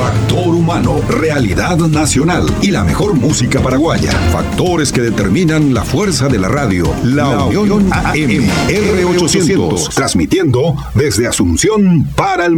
Factor humano, realidad nacional y la mejor música paraguaya. Factores que determinan la fuerza de la radio. La Unión AM, R800, transmitiendo desde Asunción para el